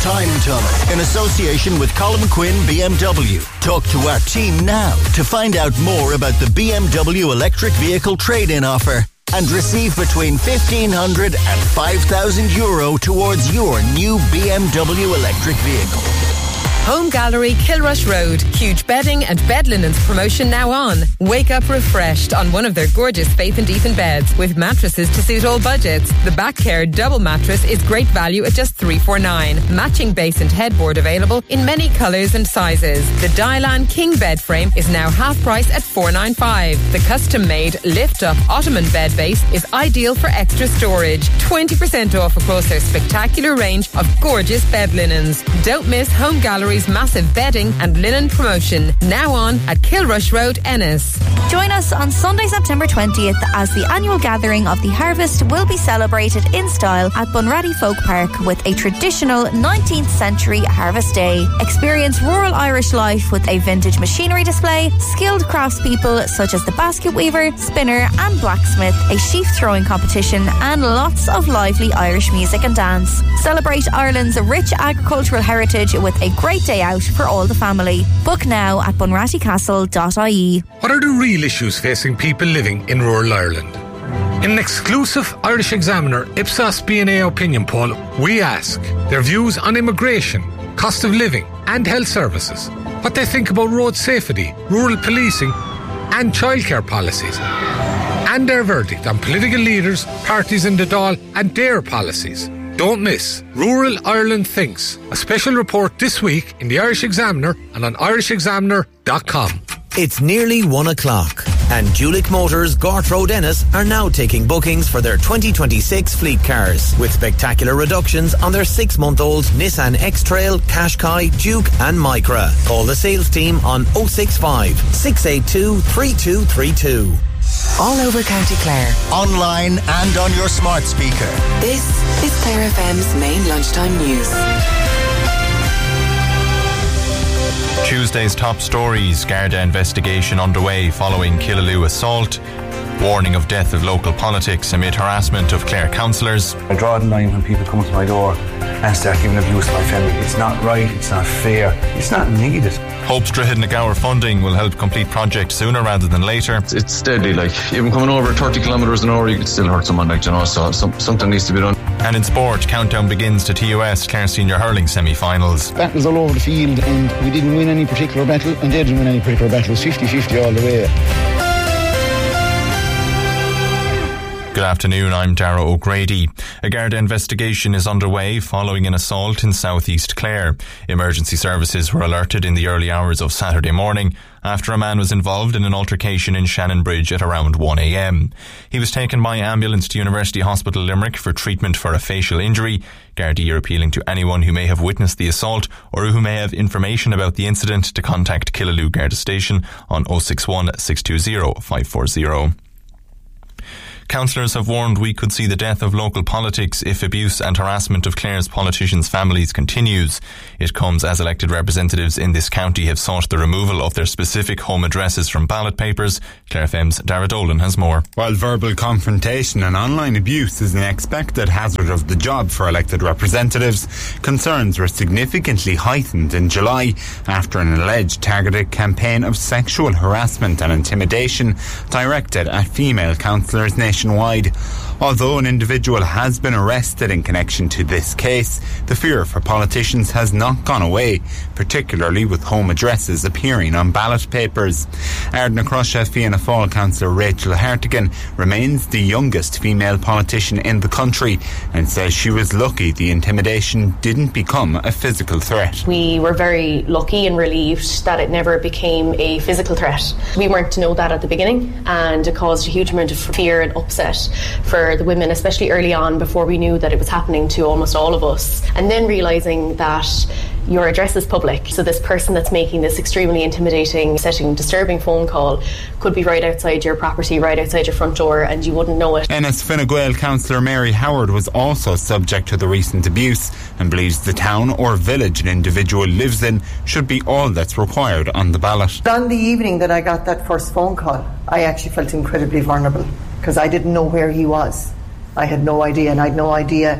Time Tunnel in association with Colin Quinn BMW. Talk to our team now to find out more about the BMW electric vehicle trade-in offer and receive between €1,500 and €5,000 towards your new BMW electric vehicle. Home Gallery, Kilrush Road. Huge bedding and bed linens promotion now on. Wake up refreshed on one of their gorgeous Faith and Ethan beds with mattresses to suit all budgets. The Back Care double mattress is great value at just $349. Matching base and headboard available in many colours and sizes. The Dylan King bed frame is now half price at $495. The custom-made lift-up Ottoman bed base is ideal for extra storage. 20% off across their spectacular range of gorgeous bed linens. Don't miss Home Gallery's massive bedding and linen promotion, now on at Kilrush Road, Ennis. Join us on Sunday, September 20th as the annual gathering of the Harvest will be celebrated in style at Bunratty Folk Park with a traditional 19th century Harvest Day. Experience rural Irish life with a vintage machinery display, skilled craftspeople such as the basket weaver, spinner and blacksmith, a sheaf throwing competition and lots of lively Irish music and dance. Celebrate Ireland's rich agricultural heritage with a great day out for all the family. Book now at bunrattycastle.ie. What are the real issues facing people living in rural Ireland? In an exclusive Irish Examiner Ipsos B&A opinion poll, we ask their views on immigration, cost of living and health services, what they think about road safety, rural policing and childcare policies, and their verdict on political leaders, parties in the Dáil and their policies. Don't miss Rural Ireland Thinks, a special report this week in the Irish Examiner and on irishexaminer.com. It's nearly 1 o'clock and Julick Motors, Gort Road, Ennis are now taking bookings for their 2026 fleet cars with spectacular reductions on their 6-month-old Nissan X-Trail, Qashqai, Duke and Micra. Call the sales team on 065 682 3232. All over County Clare. Online and on your smart speaker. This is Clare FM's main lunchtime news. Tuesday's top stories. Garda investigation underway following Killaloe assault. Warning of death of local politics amid harassment of Clare councillors. I draw the line when people come to my door and start giving abuse to my family. It's not right, it's not fair, it's not needed. Hopes Drogheda Gower funding will help complete projects sooner rather than later. It's deadly, like, even coming over 30 kilometres an hour, you could still hurt someone, like, you know, so something needs to be done. And in sport, countdown begins to TUS Clare Senior Hurling semi-finals. Battles all over the field, and we didn't win any particular battle, and they didn't win any particular battle. It was 50-50 all the way. Good afternoon, I'm Darragh O'Grady. A Garda investigation is underway following an assault in South East Clare. Emergency services were alerted in the early hours of Saturday morning after a man was involved in an altercation in Shannonbridge at around 1 a.m. He was taken by ambulance to University Hospital Limerick for treatment for a facial injury. Gardaí are appealing to anyone who may have witnessed the assault or who may have information about the incident to contact Killaloe Garda Station on 061 620 540. Councillors have warned we could see the death of local politics if abuse and harassment of Clare's politicians' families continues. It comes as elected representatives in this county have sought the removal of their specific home addresses from ballot papers. Clare FM's Darragh Dolan has more. While verbal confrontation and online abuse is an expected hazard of the job for elected representatives, concerns were significantly heightened in July after an alleged targeted campaign of sexual harassment and intimidation directed at female councillors nationwide. Although an individual has been arrested in connection to this case, the fear for politicians has not gone away, particularly with home addresses appearing on ballot papers. Ardnacrusha Fianna Fáil councillor Rachel Hartigan remains the youngest female politician in the country and says she was lucky the intimidation didn't become a physical threat. We were very lucky and relieved that it never became a physical threat. We weren't to know that at the beginning, and it caused a huge amount of fear and upset for the women, especially early on before we knew that it was happening to almost all of us. And then realising that your address is public, so this person that's making this extremely intimidating, disturbing phone call could be right outside your property, right outside your front door, and you wouldn't know it. Ennis Fine Gael councillor Mary Howard was also subject to the recent abuse and believes the town or village an individual lives in should be all that's required on the ballot. On the evening that I got that first phone call, I actually felt incredibly vulnerable because I didn't know where he was. I had no idea, and I had no idea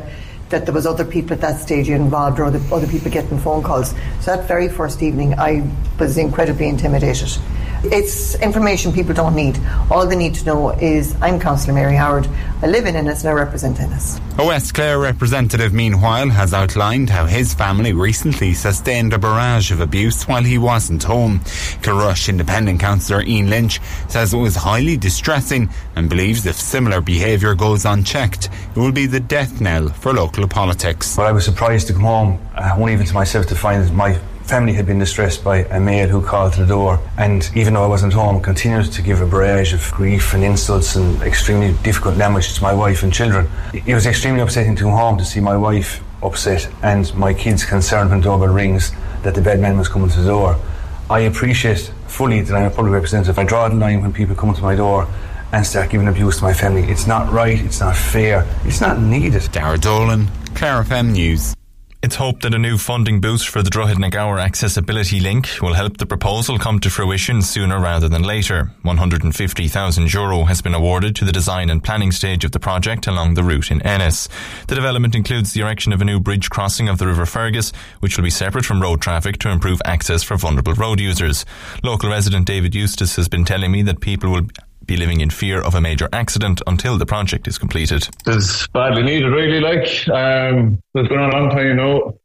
that there was other people at that stage involved or other people getting phone calls. So that very first evening I was incredibly intimidated. It's information people don't need. All they need to know is I'm Councillor Mary Howard. I live in Ennis and I represent Ennis. A West Clare representative, meanwhile, has outlined how his family recently sustained a barrage of abuse while he wasn't home. Kilrush Independent Councillor Ian Lynch says it was highly distressing and believes if similar behaviour goes unchecked, it will be the death knell for local politics. But I was surprised to come home, only even to myself, to find that my family had been distressed by a maid who called to the door, and even though I wasn't home, continued to give a barrage of grief and insults and extremely difficult language to my wife and children. It was extremely upsetting to come home to see my wife upset and my kids concerned when the doorbell rings that the bed man was coming to the door. I appreciate fully that I'm a public representative. I draw the line when people come to my door and start giving abuse to my family. It's not right, it's not fair, it's not needed. Dara Dolan, Clare FM News. It's hoped that a new funding boost for the Drogheda na Gower accessibility link will help the proposal come to fruition sooner rather than later. €150,000 has been awarded to the design and planning stage of the project along the route in Ennis. The development includes the erection of a new bridge crossing of the River Fergus, which will be separate from road traffic to improve access for vulnerable road users. Local resident David Eustace has been telling me that people will be living in fear of a major accident until the project is completed. It's badly needed, really. It's been on a long time,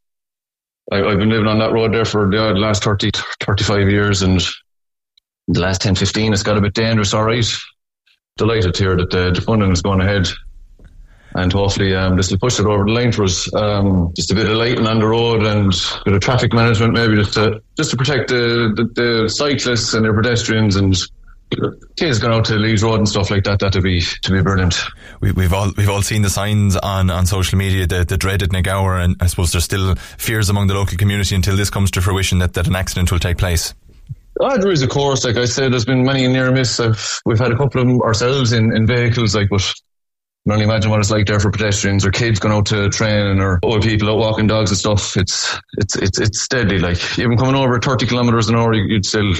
I've been living on that road there for the last 30, 35 years, and the last 10, 15 it's got a bit dangerous, alright. Delighted to hear that the funding is going ahead, and hopefully this will push it over the line for us. Just a bit of lighting on the road and a bit of traffic management, maybe just to protect the cyclists and their pedestrians, and kids going out to Leeds Road and stuff like that. That'd be brilliant. We've all seen the signs on social media, the dreaded na Gower, and I suppose there's still fears among the local community until this comes to fruition that an accident will take place. There is, of course. Like I said, there's been many near miss. We've had a couple of them ourselves in vehicles, but you can only imagine what it's like there for pedestrians or kids going out to train or old people out walking dogs and stuff. It's deadly. Even coming over at 30 kilometres an hour, you'd still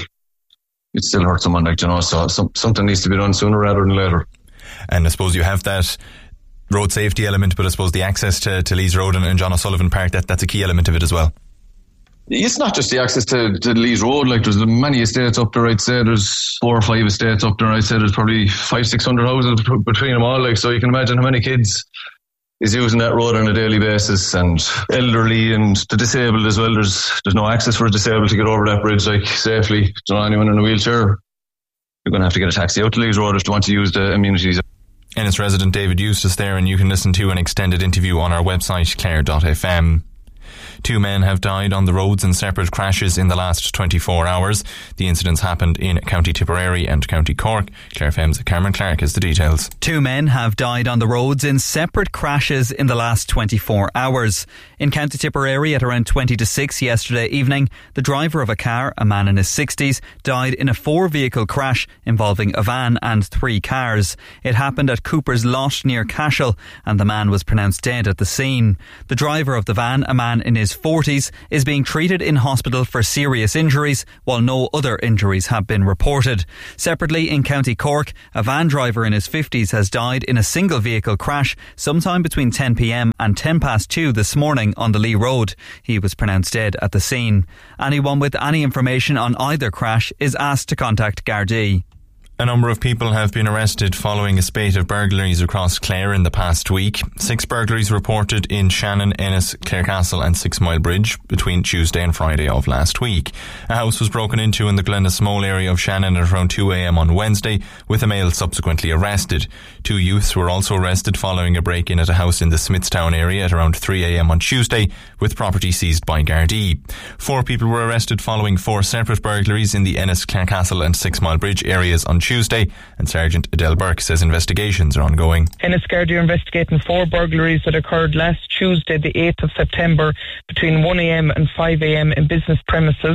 hurt someone, so something needs to be done sooner rather than later. And I suppose you have that road safety element, but I suppose the access to Lees Road and John O'Sullivan Park, that's a key element of it as well. It's not just the access to Lees Road. There's many estates up there. I'd say there's 4 or 5 estates up there. I'd say there's probably 500-600 houses between them all. So you can imagine how many kids is using that road on a daily basis, and elderly and the disabled as well. There's no access for a disabled to get over that bridge safely. Anyone in a wheelchair, you're going to have to get a taxi out to Lees Road if you want to use the amenities. Ennis resident David Eustace there, and you can listen to an extended interview on our website clare.fm. 2 men have died on the roads in separate crashes in the last 24 hours. The incidents happened in County Tipperary and County Cork. Clare FM's Cameron Clark has the details. 2 men have died on the roads in separate crashes in the last 24 hours. In County Tipperary at around 20 to 6 yesterday evening, the driver of a car, a man in his 60s, died in a 4-vehicle crash involving a van and 3 cars. It happened at Cooper's Lot near Cashel, and the man was pronounced dead at the scene. The driver of the van, a man in his 40s, is being treated in hospital for serious injuries, while no other injuries have been reported. Separately, in County Cork, a van driver in his 50s has died in a single vehicle crash sometime between 10 p.m. and 10 past 2 this morning on the Lee Road. He was pronounced dead at the scene. Anyone with any information on either crash is asked to contact Gardaí. A number of people have been arrested following a spate of burglaries across Clare in the past week. 6 burglaries reported in Shannon, Ennis, Clarecastle and 6 Mile Bridge between Tuesday and Friday of last week. A house was broken into in the Glennasmole area of Shannon at around 2 a.m. on Wednesday, with a male subsequently arrested. 2 youths were also arrested following a break-in at a house in the Smithstown area at around 3 a.m. on Tuesday, with property seized by Gardaí. 4 people were arrested following 4 separate burglaries in the Ennis, Clarecastle and 6 Mile Bridge areas on Tuesday, and Sergeant Adele Burke says investigations are ongoing. Ennis Gardaí are investigating 4 burglaries that occurred last Tuesday, the 8th of September, between 1 a.m. and 5 a.m. in business premises.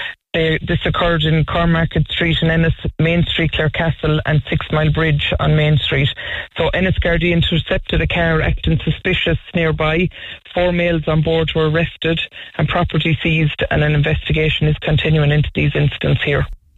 This occurred in Cormarket Street in Ennis, Main Street, Clarecastle and 6 Mile Bridge on Main Street. So Ennis Gardaí intercepted a car acting suspicious nearby. 4 males on board were arrested and property seized, and an investigation is continuing into these incidents here.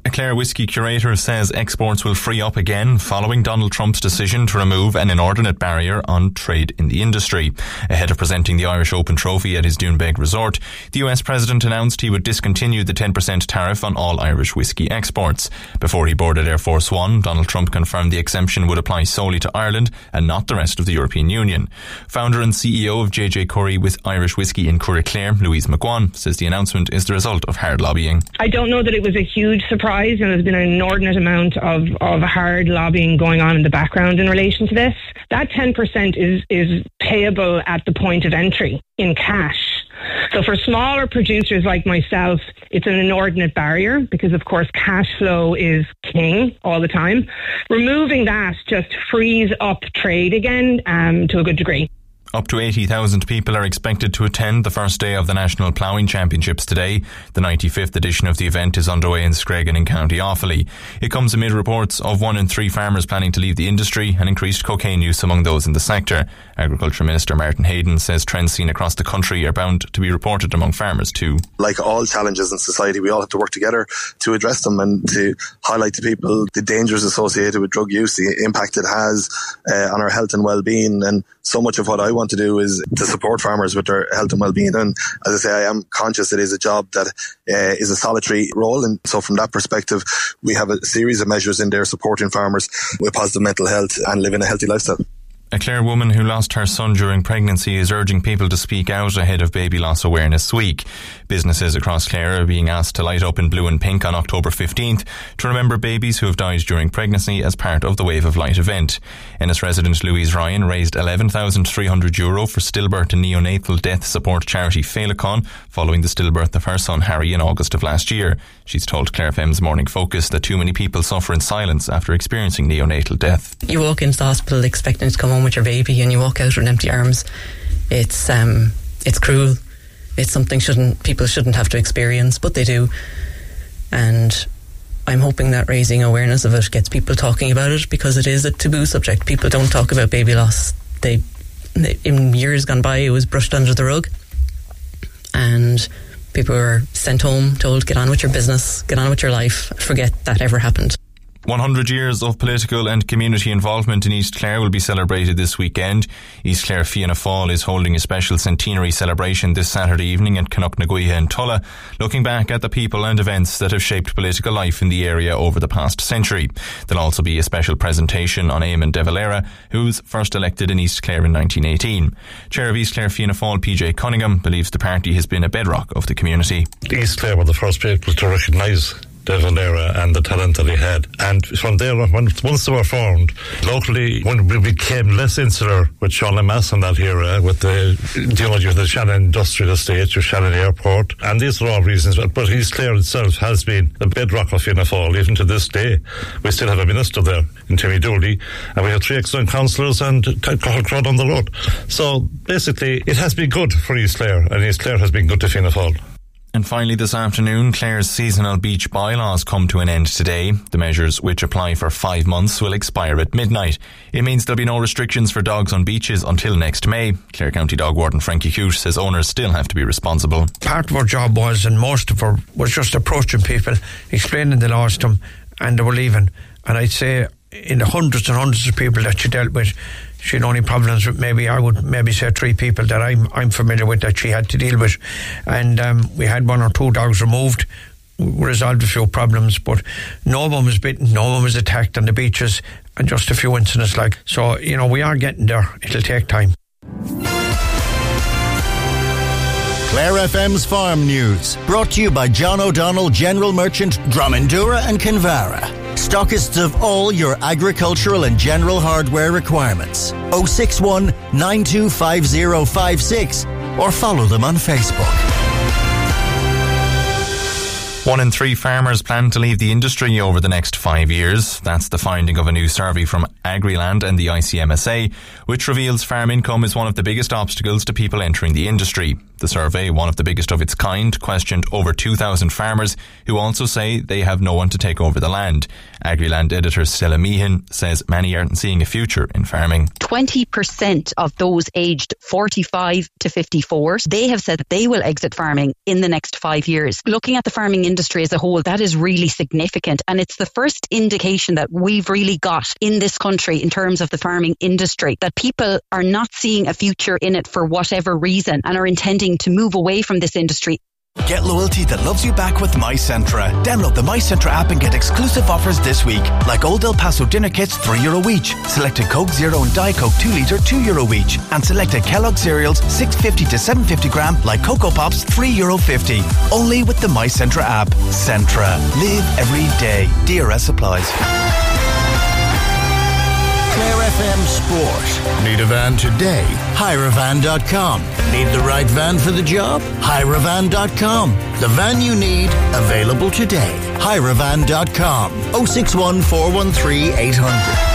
A Clare whisky curator says exports will free up again following Donald Trump's decision to remove an inordinate barrier on trade in the industry. Ahead of presenting the Irish Open Trophy at his Doonbeg resort, the US President announced he would discontinue the 10% tariff on all Irish whisky exports. Before he boarded Air Force One, Donald Trump confirmed the exemption would apply solely to Ireland and not the rest of the European Union. Founder and CEO of JJ Curry with Irish Whisky in Curraclare, Louise McGuan, says the announcement is the result of hard lobbying. I don't know that it was a huge surprise. And there's been an inordinate amount of hard lobbying going on in the background in relation to this. That 10% is payable at the point of entry in cash. So for smaller producers like myself, it's an inordinate barrier because, of course, cash flow is king all the time. Removing that just frees up trade again to a good degree. Up to 80,000 people are expected to attend the first day of the National Ploughing Championships today. The 95th edition of the event is underway in Screggan in County Offaly. It comes amid reports of 1 in 3 farmers planning to leave the industry and increased cocaine use among those in the sector. Agriculture Minister Martin Hayden says trends seen across the country are bound to be reported among farmers too. Like all challenges in society, we all have to work together to address them and to highlight to people the dangers associated with drug use, the impact it has on our health and well-being. And so much of what I want to do is to support farmers with their health and well-being. And as I say, I am conscious it is a job that is a solitary role. And so from that perspective, we have a series of measures in there supporting farmers with positive mental health and living a healthy lifestyle. A Clare woman who lost her son during pregnancy is urging people to speak out ahead of Baby Loss Awareness Week. Businesses across Clare are being asked to light up in blue and pink on October 15th to remember babies who have died during pregnancy as part of the Wave of Light event. Ennis resident Louise Ryan raised €11,300 for stillbirth and neonatal death support charity Féileacáin following the stillbirth of her son Harry in August of last year. She's told Clare FM's Morning Focus that too many people suffer in silence after experiencing neonatal death. You walk into the hospital expecting to come home with your baby and you walk out with empty arms. It's cruel. It's something people shouldn't have to experience, but they do. And I'm hoping that raising awareness of it gets people talking about it, because it is a taboo subject. People don't talk about baby loss. In years gone by, it was brushed under the rug, and people were sent home told, get on with your business, get on with your life, forget that ever happened. 100 years of political and community involvement in East Clare will be celebrated this weekend. East Clare Fianna Fáil is holding a special centenary celebration this Saturday evening at Cnocknaguiha in Tulla, looking back at the people and events that have shaped political life in the area over the past century. There'll also be a special presentation on Eamon de Valera, who was first elected in East Clare in 1918. Chair of East Clare Fianna Fáil, PJ Cunningham, believes the party has been a bedrock of the community. East Clare were the first people to recognise De Valera and the talent that he had. And from there, once they were formed, locally, when we became less insular with Sean Lemass in that era, with the Shannon Industrial Estate, your Shannon Airport, and these are all reasons. But East Clare itself has been the bedrock of Fianna Fáil, even to this day. We still have a minister there, in Timmy Dooley, and we have 3 excellent councillors and Crowd on the road. So basically, it has been good for East Clare, and East Clare has been good to Fianna Fáil. And finally this afternoon, Clare's seasonal beach bylaws come to an end today. The measures, which apply for 5 months, will expire at midnight. It means there'll be no restrictions for dogs on beaches until next May. Clare County Dog Warden Frankie Coote says owners still have to be responsible. Part of our job was, and most of our, was just approaching people, explaining the laws to them, and they were leaving. And I'd say in the hundreds and hundreds of people that she dealt with, she had only problems with I would say 3 people that I'm familiar with that she had to deal with. And we had 1 or 2 dogs removed. We resolved a few problems, but no one was bitten, no one was attacked on the beaches, and just a few incidents like. So, we are getting there. It'll take time. Clare FM's Farm News, brought to you by John O'Donnell General Merchant, Drummondura and Kinvara. Stockists of all your agricultural and general hardware requirements. 061 925056 or follow them on Facebook. 1 in 3 farmers plan to leave the industry over the next 5 years. That's the finding of a new survey from Agriland and the ICMSA, which reveals farm income is one of the biggest obstacles to people entering the industry. The survey, one of the biggest of its kind, questioned over 2,000 farmers who also say they have no one to take over the land. Agriland editor Stella Meehan says many aren't seeing a future in farming. 20% of those aged 45 to 54, they have said that they will exit farming in the next 5 years. Looking at the farming industry industry as a whole, that is really significant. And it's the first indication that we've really got in this country in terms of the farming industry, that people are not seeing a future in it for whatever reason and are intending to move away from this industry. Get loyalty that loves you back with MyCentra. Download the MyCentra app and get exclusive offers this week, like Old El Paso dinner kits €3 each, selected Coke Zero and Diet Coke 2 litre €2 each, and selected Kellogg cereals 650 to 750 gram like Cocoa Pops €3.50. Only with the MyCentra app. Centra. Live every day. DRS applies. Clare FM Sport. Need a van today? Hirevan.com. Need the right van for the job? Hirevan.com. The van you need, available today. Hirevan.com. 061 413 800.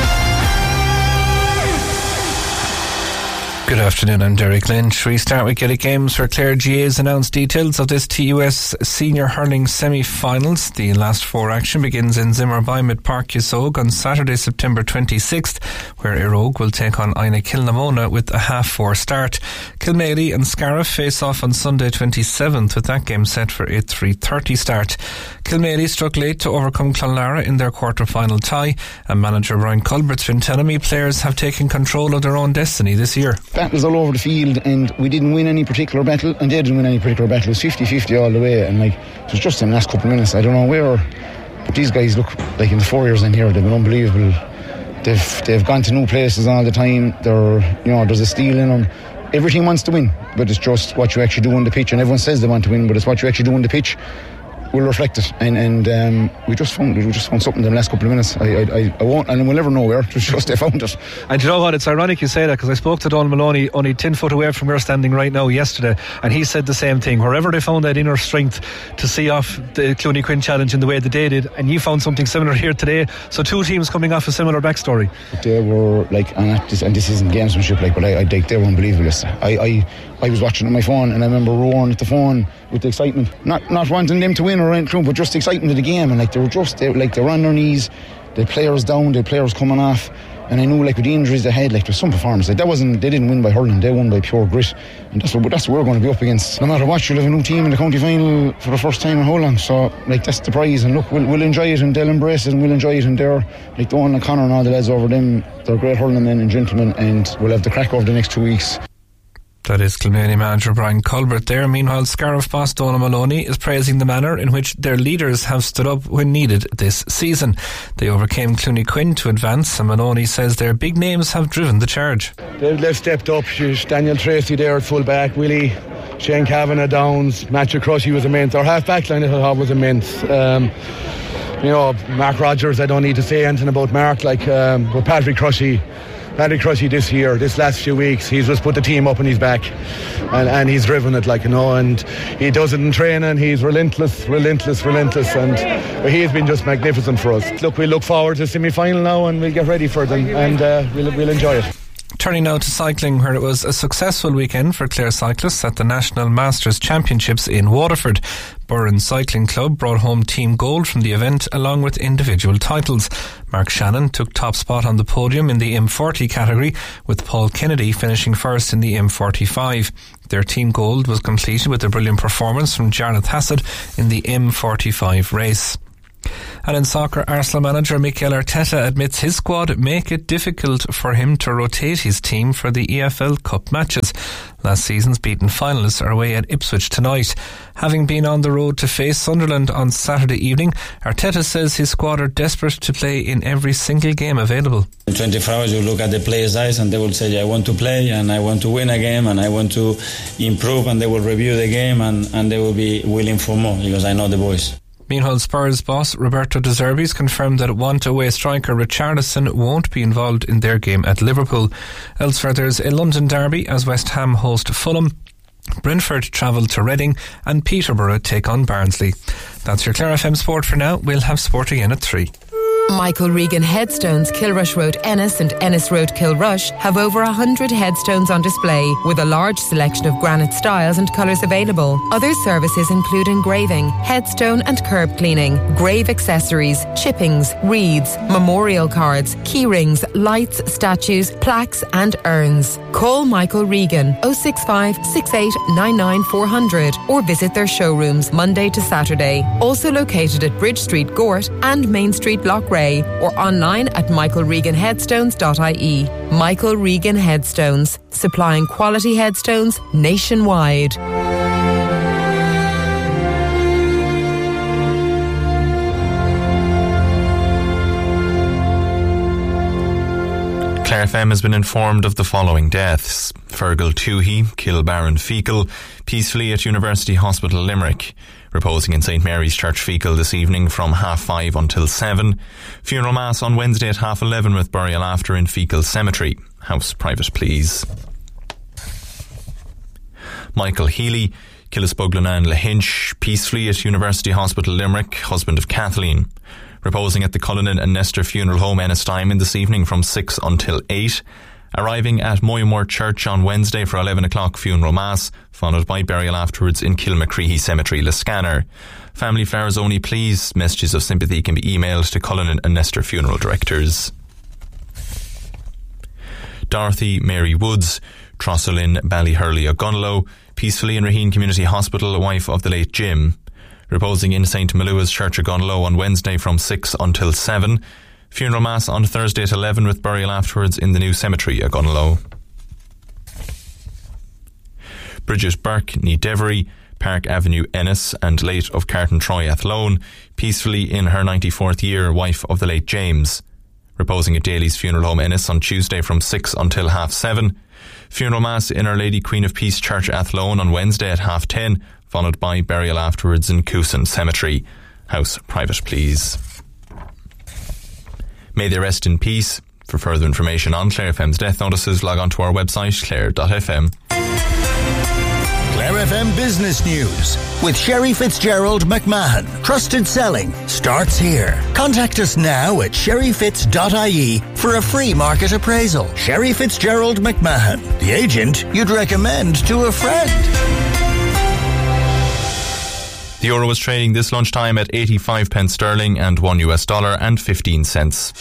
Good afternoon, I'm Derek Lynch. We start with Gaelic Games, where Clare GA's announced details of this TUS Senior Hurling semi-finals. The last four action begins in Zimmerbeim at Park Yasog on Saturday, September 26th, where Erogue will take on Aina Kilnamona with a 4:30 start. Kilmaley and Scariff face off on Sunday 27th, with that game set for a 3:30 start. Kilmaley struck late to overcome Clonlara in their quarter-final tie, and manager Brian Culbert's been telling me players have taken control of their own destiny this year. Battles all over the field, and we didn't win any particular battle, and they didn't win any particular battle. It was 50-50 all the way, and it was just in the last couple of minutes. I don't know where, but these guys look like in the 4 years in here, they've been unbelievable. They've gone to new places all the time. There's a steal in them. Every team wants to win, but it's just what you actually do on the pitch, and everyone says they want to win, but it's what you actually do on the pitch will reflect it, and we just found something in the last couple of minutes. I won't, and we'll never know where. It's just they found it. And you know what? It's ironic you say that, because I spoke to Donald Maloney only 10 foot away from where we're standing right now yesterday, and he said the same thing. Wherever they found that inner strength to see off the Clooney Quinn challenge in the way that they did, and you found something similar here today. So two teams coming off a similar backstory. But they were and this isn't gamesmanship, but they were unbelievable yesterday. I was watching on my phone, and I remember roaring at the phone with the excitement, not wanting them to win or anything, but just the excitement of the game. And they were on their knees, the players down, the players coming off, and I knew with the injuries they had, there's some performance. They didn't win by hurling, they won by pure grit, and that's what we're going to be up against. No matter what, you'll have a new team in the county final for the first time in how long? So that's the prize, and look, we'll enjoy it, and they'll embrace it, and we'll enjoy it. And they're Owen O'Connor and all the lads over them, they're great hurling men and gentlemen, and we'll have the crack over the next 2 weeks. That is Kilmaley manager Brian Culbert there. Meanwhile, Scariff boss Donald Maloney is praising the manner in which their leaders have stood up when needed this season. They overcame Clooney Quinn to advance, and Maloney says their big names have driven the charge. They've stepped up. Daniel Tracy there at full back, Willie, Shane Kavanagh, Downs, Matthew Crushy was immense. Our half back line I thought was immense. Mark Rogers, I don't need to say anything about Mark, but Patrick Crushy this last few weeks, he's just put the team up on his back, and he's driven it, and he does it in training. He's relentless, and he has been just magnificent for us. Look, we look forward to the semi-final now, and we'll get ready for them, and we'll enjoy it. Turning now to cycling, where it was a successful weekend for Clare cyclists at the National Masters Championships in Waterford. Burren Cycling Club brought home team gold from the event along with individual titles. Mark Shannon took top spot on the podium in the M40 category, with Paul Kennedy finishing first in the M45. Their team gold was completed with a brilliant performance from Jarlath Hassett in the M45 race. And in soccer, Arsenal manager Mikel Arteta admits his squad make it difficult for him to rotate his team for the EFL Cup matches. Last season's beaten finalists are away at Ipswich tonight. Having been on the road to face Sunderland on Saturday evening, Arteta says his squad are desperate to play in every single game available. In 24 hours you look at the players' eyes and they will say, I want to play and I want to win a game and I want to improve, and they will review the game and they will be willing for more, because I know the boys. Meanwhile, Spurs boss Roberto De Zerbi's confirmed that Want-away striker Richarlison won't be involved in their game at Liverpool. Elsewhere, there's a London derby as West Ham host Fulham. Brentford travel to Reading, and Peterborough take on Barnsley. That's your Clare FM Sport for now. We'll have sport again at 3. Michael Regan Headstones, Kilrush Road Ennis and Ennis Road Kilrush have over 100 headstones on display with a large selection of granite styles and colours available. Other services include engraving, headstone and curb cleaning, grave accessories, chippings, wreaths, memorial cards, key rings, lights, statues, plaques and urns. Call Michael Regan 065 68 99 400 or visit their showrooms Monday to Saturday. Also located at Bridge Street, Gort and Main Street, Loughrea, or online at michaelreganheadstones.ie. Michael Regan Headstones, supplying quality headstones nationwide. Clare FM has been informed of the following deaths. Fergal Toohey, Kilbarron Fecal, peacefully at University Hospital Limerick. Reposing in St Mary's Church Fecal this evening from 5:30 until 7. Funeral Mass on Wednesday at 11:30 with burial after in Fecal Cemetery. House private, please. Michael Healy, Killisbuglanan Lahinch, peacefully at University Hospital Limerick, husband of Kathleen. Reposing at the Cullinan and Nestor Funeral Home Ennistimon this evening from 6 until 8. Arriving at Moymore Church on Wednesday for 11 o'clock funeral mass, followed by burial afterwards in Kilmacreehey Cemetery, Liscannor. Family flowers only, please. Messages of sympathy can be emailed to Cullinan and Nestor funeral directors. Dorothy Mary Woods, Trosselin Ballyhurley O'Gonlow, peacefully in Raheen Community Hospital, wife of the late Jim. Reposing in St Malua's Church O'Gonlow on Wednesday from 6 until 7. Funeral Mass on Thursday at 11 with burial afterwards in the new cemetery at Gunlow. Bridget Burke, ní Devery, Park Avenue, Ennis, and late of Carton Troy Athlone, peacefully in her 94th year, wife of the late James. Reposing at Daly's Funeral Home Ennis on Tuesday from 6 until 7:30. Funeral Mass in Our Lady Queen of Peace Church Athlone on Wednesday at 10:30, followed by burial afterwards in Coosan Cemetery. House private, please. May they rest in peace. For further information on Clare FM's death notices, log on to our website, clare.fm. Clare FM Business News with Sherry Fitzgerald McMahon. Trusted selling starts here. Contact us now at sherryfitz.ie for a free market appraisal. Sherry Fitzgerald McMahon, the agent you'd recommend to a friend. The euro was trading this lunchtime at 85 pence sterling and $1 and 15 cents.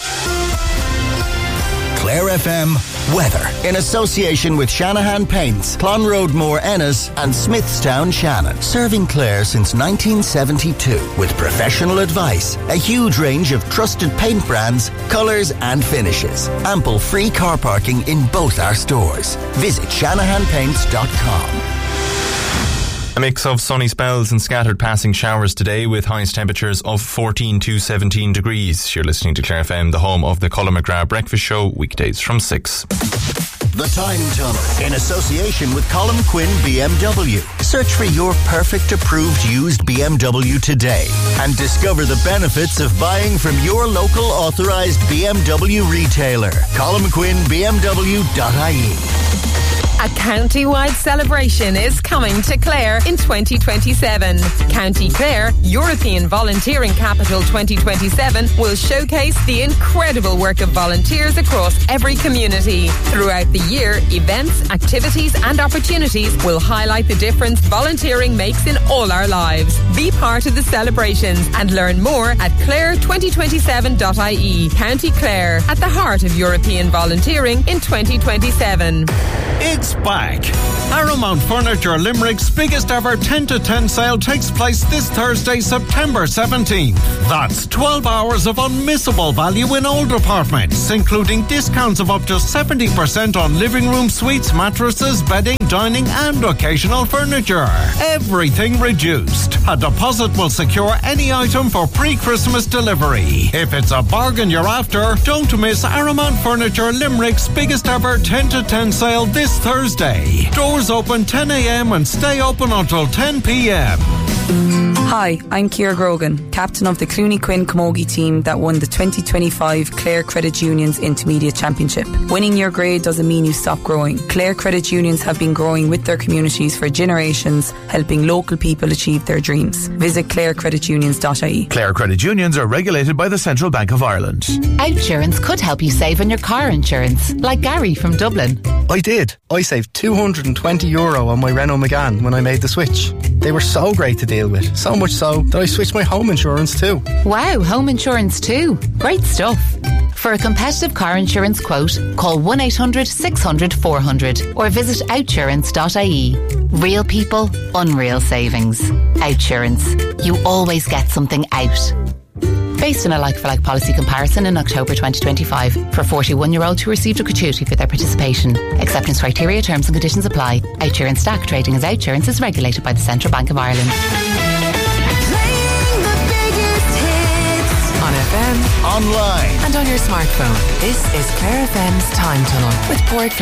Clare FM weather in association with Shanahan Paints, Clonroadmore Ennis and Smithstown Shannon. Serving Clare since 1972 with professional advice, a huge range of trusted paint brands, colours and finishes. Ample free car parking in both our stores. Visit shanahanpaints.com. A mix of sunny spells and scattered passing showers today with highest temperatures of 14 to 17 degrees. You're listening to Clare FM, the home of the Colin McGrath Breakfast Show, weekdays from 6. The Time Tunnel in association with Colin Quinn BMW. Search for your perfect approved used BMW today and discover the benefits of buying from your local authorised BMW retailer. ColinMcQuinnBMW.ie. A county-wide celebration is coming to Clare in 2027. County Clare European Volunteering Capital 2027 will showcase the incredible work of volunteers across every community. Throughout the year, events, activities and opportunities will highlight the difference volunteering makes in all our lives. Be part of the celebrations and learn more at clare2027.ie. County Clare, at the heart of European volunteering in 2027. It's back. Arrowmount Furniture Limerick's biggest ever 10 to 10 sale takes place this Thursday, September 17th. That's 12 hours of unmissable value in all departments, including discounts of up to 70% on living room suites, mattresses, bedding, dining and occasional furniture. Everything reduced. A deposit will secure any item for pre-Christmas delivery. If it's a bargain you're after, don't miss Arrowmount Furniture Limerick's biggest ever 10 to 10 sale this Thursday. Doors open 10 a.m. and stay open until 10 p.m. Hi, I'm Ciara Grogan, captain of the Clooney Quinn Camogie team that won the 2025 Clare Credit Union's Intermediate Championship. Winning your grade doesn't mean you stop growing. Clare Credit Unions have been growing with their communities for generations, helping local people achieve their dreams. Visit clarecreditunions.ie. Clare Credit Unions are regulated by the Central Bank of Ireland. Outsurance could help you save on your car insurance, like Gary from Dublin. I did. I saved €220 on my Renault Megane when I made the switch. They were so great to deal with, so much so that I switched my home insurance too. Wow, home insurance too. Great stuff. For a competitive car insurance quote, call 1-800-600-400 or visit outsurance.ie. Real people, unreal savings. Outsurance. You always get something out. Based on a like-for-like policy comparison in October 2025 for 41-year-olds who received a gratuity for their participation. Acceptance criteria, terms and conditions apply. Outsurance Stack trading as Outsurance is regulated by the Central Bank of Ireland. On FM, online, and on your smartphone. This is Clare FM's Time Tunnel with Port